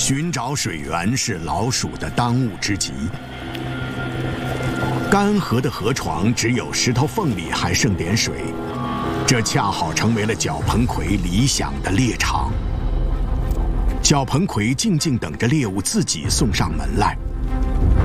寻找水源是老鼠的当务之急。干涸的河床只有石头缝里还剩点水，这恰好成为了角盆葵理想的猎场。角盆葵静静等着猎物自己送上门来。